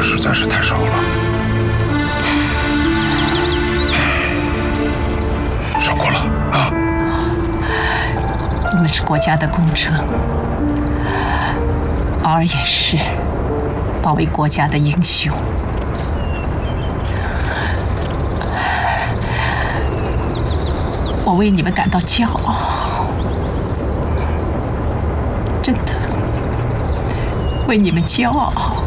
实在是太少了，受够了啊！ 你们是国家的功臣，宝儿也是保卫国家的英雄。我为你们感到骄傲，真的为你们骄傲。